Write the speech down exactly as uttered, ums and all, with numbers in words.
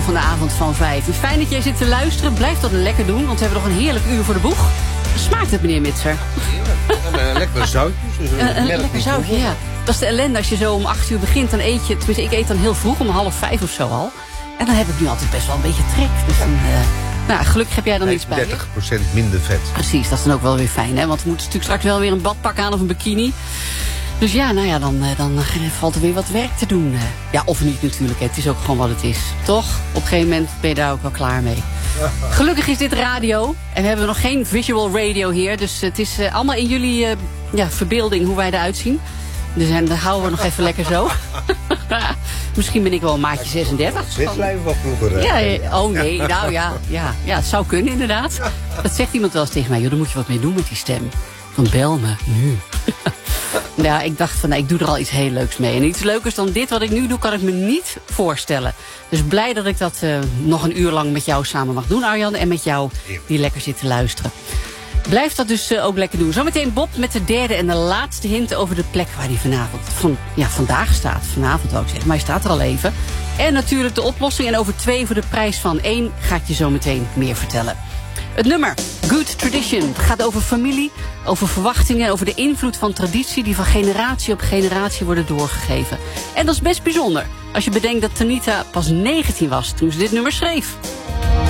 volgende avond van vijf. Fijn dat jij zit te luisteren. Blijf dat lekker doen, want we hebben nog een heerlijk uur voor de boeg. Smaakt het, meneer Mitser? Heerlijk. Een lekker zoutje. Een, een lekker zoutje, ja. Dat is de ellende als je zo om acht uur begint. Dan eet je, tenminste ik eet dan heel vroeg, om half vijf of zo al. En dan heb ik nu altijd best wel een beetje trek. Dus dan, uh, nou, gelukkig heb jij dan iets bij je. dertig procent minder vet. Precies, dat is dan ook wel weer fijn, hè. Want we moeten natuurlijk straks wel weer een badpak aan of een bikini. Dus ja, nou ja, dan, dan valt er weer wat werk te doen. Ja, of niet natuurlijk, het is ook gewoon wat het is. Toch? Op een gegeven moment ben je daar ook wel klaar mee. Gelukkig is dit radio. En we hebben nog geen visual radio hier. Dus het is uh, allemaal in jullie uh, ja, verbeelding hoe wij eruit zien. Dus en dan houden we nog even lekker zo. Misschien ben ik wel een maatje zesendertig. Dit lijven wel vroeger. Ja, ja, oh nee, nou ja, ja, ja, het zou kunnen inderdaad. Dat zegt iemand wel eens tegen mij. Joh, daar moet je wat mee doen met die stem. Van bel me, nu. Ja, ik dacht van, nou, ik doe er al iets heel leuks mee. En iets leukers dan dit wat ik nu doe, kan ik me niet voorstellen. Dus blij dat ik dat uh, nog een uur lang met jou samen mag doen, Arjan. En met jou die lekker zit te luisteren. Blijf dat dus uh, ook lekker doen. Zometeen Bob met de derde en de laatste hint over de plek waar hij vanavond, van, ja, vandaag staat. Vanavond wou ik zeggen, maar hij staat er al even. En natuurlijk de oplossing. En over twee voor de prijs van één ga ik je zo meteen meer vertellen. Het nummer Good Tradition. Het gaat over familie, over verwachtingen, over de invloed van traditie die van generatie op generatie worden doorgegeven. En dat is best bijzonder als je bedenkt dat Tanita pas negentien was toen ze dit nummer schreef.